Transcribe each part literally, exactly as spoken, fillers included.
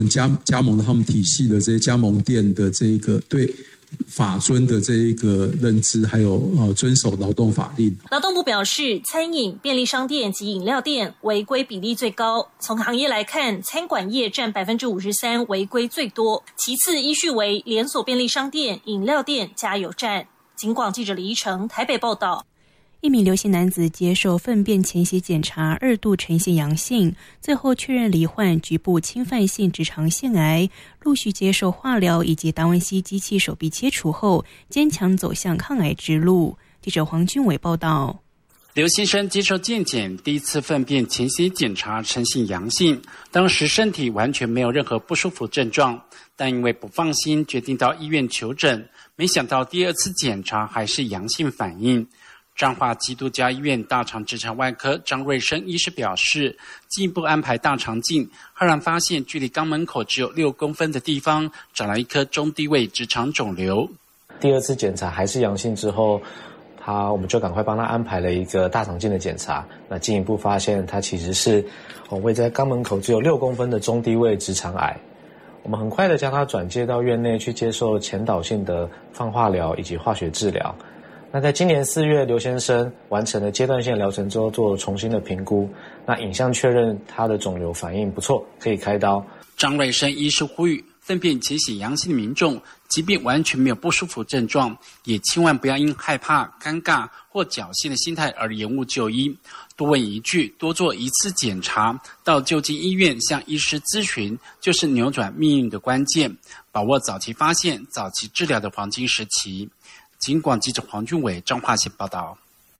加加盟了他们体系的这些加盟店的这个对法遵的这一个认知，还有呃遵守劳动法令。 劳动部表示，餐饮、便利商店及饮料店违规比例最高。从行业来看，餐馆业占百分之五十三，违规最多，其次依序为连锁便利商店、饮料店、加油站。警广记者李依成台北报道。 一名刘姓男子接受粪便潜血检查，二度呈现阳性，最后确认罹患局部侵犯性直肠腺癌，陆续接受化疗以及达文西机器手臂切除后，坚强走向抗癌之路。记者黄俊伟报道。 刘先生接受健检，第一次粪便潜血检查呈现阳性，当时身体完全没有任何不舒服症状，但因为不放心，决定到医院求诊，没想到第二次检查还是阳性反应。彰化基督教医院大肠直肠外科张瑞生医师表示，进一步安排大肠镜，赫然发现距离肛门口只有六公分的地方长了一颗中低位直肠肿瘤。 第二次检查还是阳性之后，他我们就赶快帮他安排了一个大肠镜的检查。那进一步发现，他其实是位在肛门口只有六公分的中低位直肠癌。我们很快的将他转介到院内去接受前导性的放化疗以及化学治疗。那在今年四月，刘先生完成了阶段性疗程之后，做重新的评估，那影像确认他的肿瘤反应不错，可以开刀。 张瑞生医师呼吁，粪便潜血阳性的民众，即便完全没有不舒服症状，也千万不要因害怕、尴尬或侥幸的心态而延误就医。多问一句，多做一次检查，到就近医院向医师咨询，就是扭转命运的关键。把握早期发现、早期治疗的黄金时期。警广记者黄俊伟彰化县报道。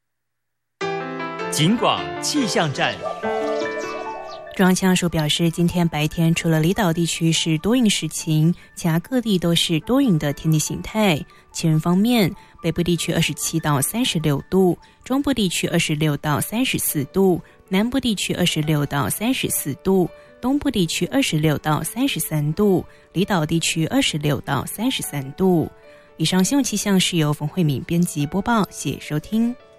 警广气象站。 中央气象署表示，今天白天除了离岛地区是多云时晴，其他各地都是多云的天气形态。气温方面，北部地区二十七到三十六度，中部地区二十六到三十四度，南部地区二十六到三十四度，东部地区二十六到三十三度，离岛地区二十六到三十三度。以上新闻气象是由冯慧敏编辑播报，谢谢收听。